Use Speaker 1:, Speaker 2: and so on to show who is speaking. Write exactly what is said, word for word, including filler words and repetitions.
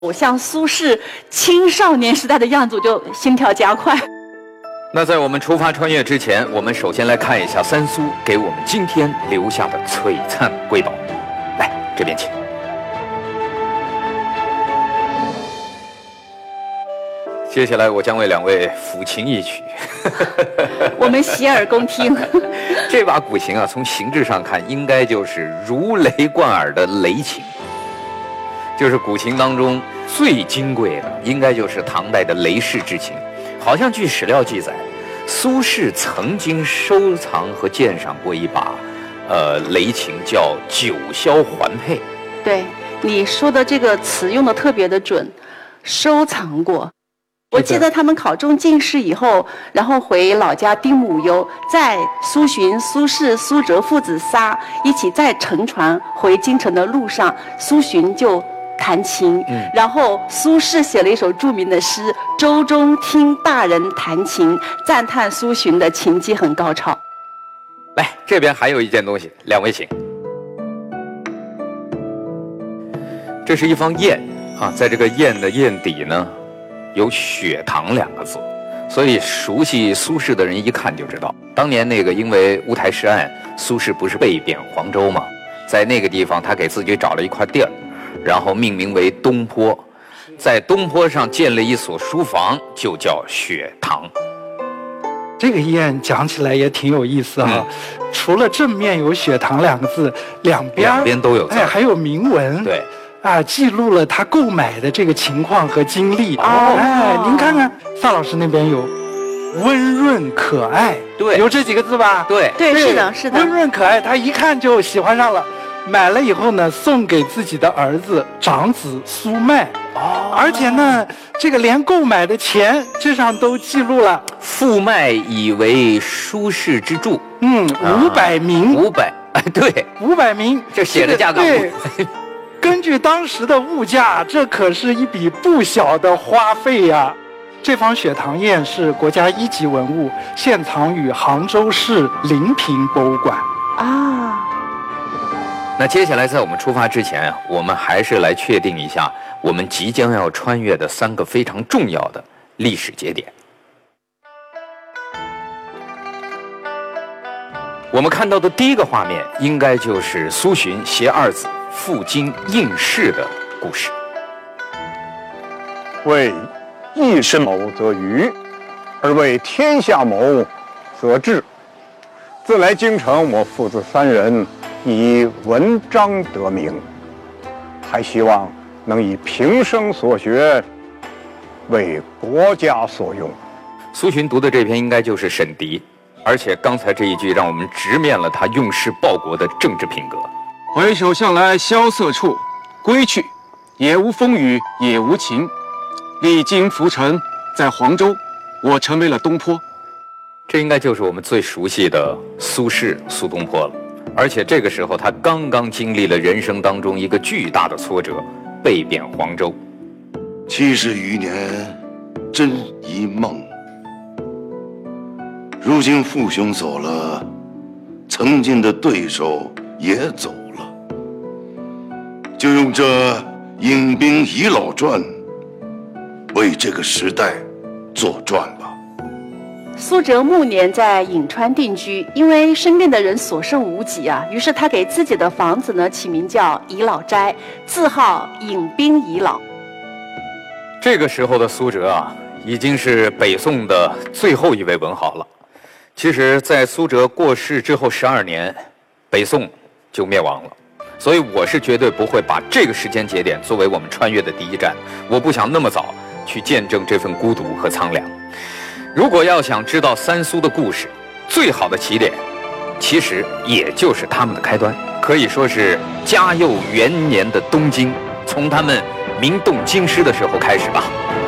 Speaker 1: 我像苏轼青少年时代的样子，我就心跳加快。
Speaker 2: 那在我们出发穿越之前，我们首先来看一下三苏给我们今天留下的璀璨瑰宝。来，这边请。接下来我将为两位抚琴一曲。
Speaker 1: 我们洗耳恭听。
Speaker 2: 这把古琴啊，从形制上看，应该就是如雷贯耳的雷琴，就是古琴当中最金贵的，应该就是唐代的雷氏制琴。好像据史料记载，苏轼曾经收藏和鉴赏过一把，呃，雷琴，叫九霄环佩。
Speaker 1: 对，你说的这个词用的特别的准，收藏过。我记得他们考中进士以后，然后回老家丁母游，在苏洵、苏轼、苏辙父子仨一起在乘船回京城的路上，苏洵就弹琴，嗯、然后苏轼写了一首著名的诗《舟中听大人弹琴》，赞叹苏洵的琴技很高超。
Speaker 2: 来，这边还有一件东西，两位请。这是一方砚啊，在这个砚的砚底呢，有雪堂两个字，所以熟悉苏轼的人一看就知道，当年那个因为乌台诗案，苏轼不是被贬黄州吗？在那个地方，他给自己找了一块地儿，然后命名为东坡，在东坡上建了一所书房，就叫雪堂。
Speaker 3: 这个砚讲起来也挺有意思啊，嗯、除了正面有雪堂两个字，两边
Speaker 2: 两边都有字，
Speaker 3: 哎，还有铭文。
Speaker 2: 对。
Speaker 3: 啊，记录了他购买的这个情况和经历。哦，哎，您看看，萨老师那边有温润可爱，
Speaker 2: 对，
Speaker 3: 有这几个字吧？
Speaker 2: 对，
Speaker 1: 对，是的，是的。
Speaker 3: 温润可爱，他一看就喜欢上了，买了以后呢，送给自己的儿子长子苏迈。哦，而且呢，这个连购买的钱这上都记录了。
Speaker 2: 复卖以为苏轼之助。
Speaker 3: 嗯，五百名。
Speaker 2: 五百，哎，对，
Speaker 3: 五百名，
Speaker 2: 这写的价格。
Speaker 3: 对。根据当时的物价，这可是一笔不小的花费呀。这方雪堂砚是国家一级文物，现藏于杭州市临平博物馆。
Speaker 1: 啊，
Speaker 2: 那接下来在我们出发之前，我们还是来确定一下我们即将要穿越的三个非常重要的历史节点。我们看到的第一个画面，应该就是苏洵携二子赴京应试的故事。
Speaker 4: 为一身谋则愚，而为天下谋则智。自来京城，我父子三人以文章得名，还希望能以平生所学为国家所用。
Speaker 2: 苏洵读的这篇应该就是沈敌，而且刚才这一句让我们直面了他用事报国的政治品格。
Speaker 5: 回首向来萧瑟处，归去，也无风雨也无晴。历经浮沉，在黄州，我成为了东坡。
Speaker 2: 这应该就是我们最熟悉的苏轼苏东坡了。而且这个时候，他刚刚经历了人生当中一个巨大的挫折，被贬黄州。
Speaker 6: 七十余年，真一梦。如今父兄走了，曾经的对手也走了。就用这《隐兵遗老传》为这个时代作传吧。
Speaker 1: 苏辙暮年在颍川定居，因为身边的人所剩无几啊，于是他给自己的房子呢起名叫遗老斋，字号隐兵遗老。
Speaker 2: 这个时候的苏辙啊，已经是北宋的最后一位文豪了。其实，在苏辙过世之后十二年，北宋就灭亡了。所以我是绝对不会把这个时间节点作为我们穿越的第一站，我不想那么早去见证这份孤独和苍凉。如果要想知道三苏的故事，最好的起点，其实也就是他们的开端，可以说是嘉佑元年的东京，从他们名动京师的时候开始吧。